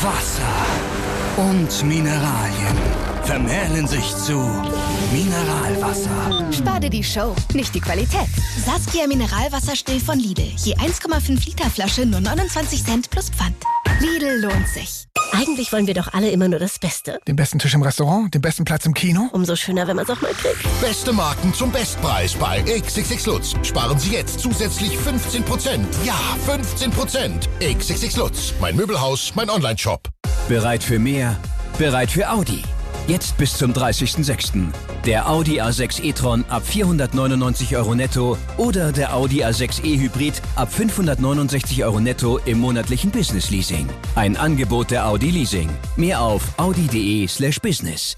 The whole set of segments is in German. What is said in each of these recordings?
Wasser und Mineralien vermählen sich zu Mineralwasser. Spar dir die Show, nicht die Qualität. Saskia Mineralwasser still von Lidl. Je 1,5 Liter Flasche nur 29 Cent plus Pfand. Lidl lohnt sich. Eigentlich wollen wir doch alle immer nur das Beste. Den besten Tisch im Restaurant, den besten Platz im Kino. Umso schöner, wenn man es auch mal kriegt. Beste Marken zum Bestpreis bei XXX Lutz. Sparen Sie jetzt zusätzlich 15%. Ja, 15%. XXX Lutz. Mein Möbelhaus, mein Onlineshop. Bereit für mehr? Bereit für Audi. Jetzt bis zum 30.06. Der Audi A6 e-tron ab 499 € netto oder der Audi A6 e-Hybrid ab 569 € netto im monatlichen Business-Leasing. Ein Angebot der Audi Leasing. Mehr auf audi.de/business.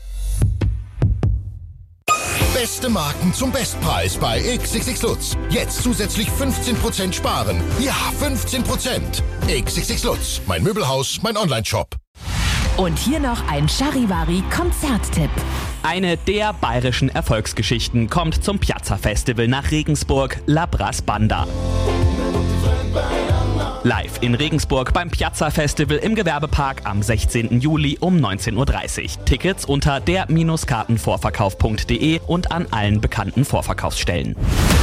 Beste Marken zum Bestpreis bei XXX Lutz. Jetzt zusätzlich 15% sparen. Ja, 15%. XXX Lutz. Mein Möbelhaus, mein Onlineshop. Und hier noch ein Charivari-Konzerttipp. Eine der bayerischen Erfolgsgeschichten kommt zum Piazza-Festival nach Regensburg, La Brass Banda. Live in Regensburg beim Piazza-Festival im Gewerbepark am 16. Juli um 19:30 Uhr. Tickets unter der-kartenvorverkauf.de und an allen bekannten Vorverkaufsstellen.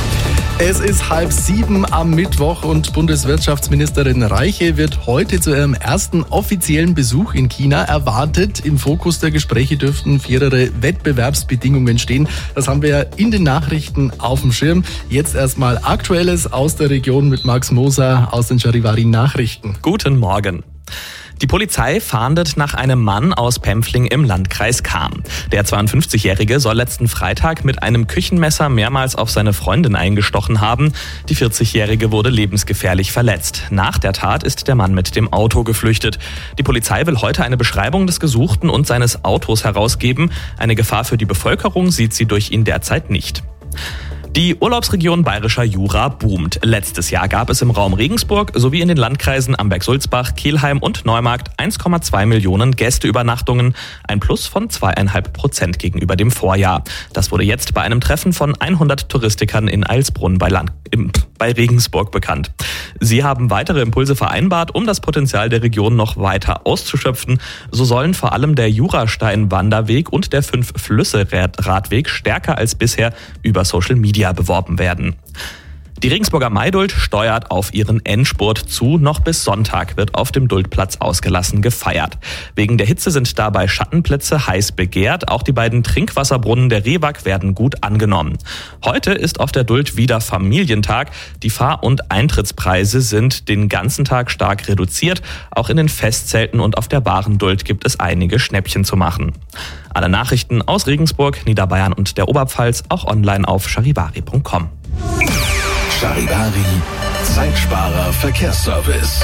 Es ist 6:30 am Mittwoch und Bundeswirtschaftsministerin Reiche wird heute zu ihrem ersten offiziellen Besuch in China erwartet. Im Fokus der Gespräche dürften fairere Wettbewerbsbedingungen stehen. Das haben wir in den Nachrichten auf dem Schirm. Jetzt erstmal Aktuelles aus der Region mit Max Moser aus den Charivari-Nachrichten. Guten Morgen. Die Polizei fahndet nach einem Mann aus Pempfling im Landkreis Cham. Der 52-Jährige soll letzten Freitag mit einem Küchenmesser mehrmals auf seine Freundin eingestochen haben. Die 40-Jährige wurde lebensgefährlich verletzt. Nach der Tat ist der Mann mit dem Auto geflüchtet. Die Polizei will heute eine Beschreibung des Gesuchten und seines Autos herausgeben. Eine Gefahr für die Bevölkerung sieht sie durch ihn derzeit nicht. Die Urlaubsregion Bayerischer Jura boomt. Letztes Jahr gab es im Raum Regensburg sowie in den Landkreisen Amberg-Sulzbach, Kelheim und Neumarkt 1,2 Millionen Gästeübernachtungen, ein Plus von 2,5% gegenüber dem Vorjahr. Das wurde jetzt bei einem Treffen von 100 Touristikern in Eilsbrunn bei Regensburg bekannt. Sie haben weitere Impulse vereinbart, um das Potenzial der Region noch weiter auszuschöpfen. So sollen vor allem der Jurastein-Wanderweg und der 5-Flüsse-Radweg stärker als bisher über Social Media beworben werden. Die Regensburger Maidult steuert auf ihren Endspurt zu. Noch bis Sonntag wird auf dem Duldplatz ausgelassen gefeiert. Wegen der Hitze sind dabei Schattenplätze heiß begehrt. Auch die beiden Trinkwasserbrunnen der Rehwag werden gut angenommen. Heute ist auf der Duld wieder Familientag. Die Fahr- und Eintrittspreise sind den ganzen Tag stark reduziert. Auch in den Festzelten und auf der Warenduld gibt es einige Schnäppchen zu machen. Alle Nachrichten aus Regensburg, Niederbayern und der Oberpfalz auch online auf charivari.com. Charivari, Zeitsparer Verkehrsservice.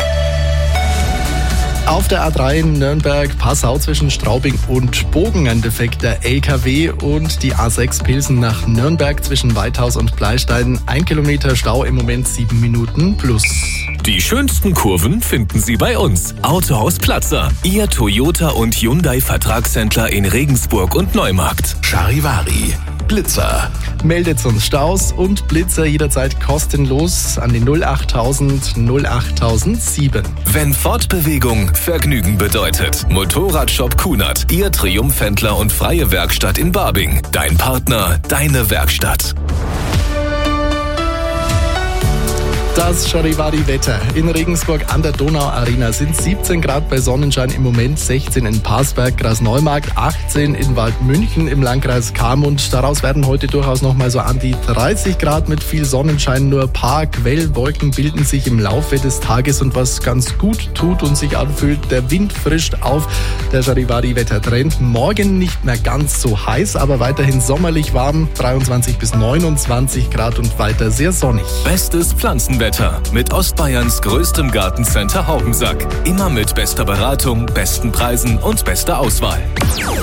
Auf der A3 in Nürnberg-Passau zwischen Straubing und Bogen ein defekter LKW und die A6 Pilsen nach Nürnberg zwischen Weithaus und Bleistein 1 Kilometer Stau, im Moment 7 Minuten plus. Die schönsten Kurven finden Sie bei uns. Autohaus Platzer, Ihr Toyota und Hyundai Vertragshändler in Regensburg und Neumarkt. Charivari, Blitzer. Meldet uns Staus und Blitzer jederzeit kostenlos an den 08000 08007. Wenn Fortbewegung Vergnügen bedeutet. Motorradshop Kunert, Ihr Triumphhändler und freie Werkstatt in Babing. Dein Partner, deine Werkstatt. Das Charivari-Wetter. In Regensburg an der Donau-Arena sind 17 Grad bei Sonnenschein, im Moment 16 in Parsberg, Grasneumarkt, 18 in Waldmünchen im Landkreis Cham und daraus werden heute durchaus noch mal so an die 30 Grad mit viel Sonnenschein. Nur ein paar Quellwolken bilden sich im Laufe des Tages und was ganz gut tut und sich anfühlt, der Wind frischt auf. Der Charivari-Wettertrend. Morgen nicht mehr ganz so heiß, aber weiterhin sommerlich warm, 23 bis 29 Grad und weiter sehr sonnig. Bestes Pflanzenwetter mit Ostbayerns größtem Gartencenter Haubensack. Immer mit bester Beratung, besten Preisen und bester Auswahl.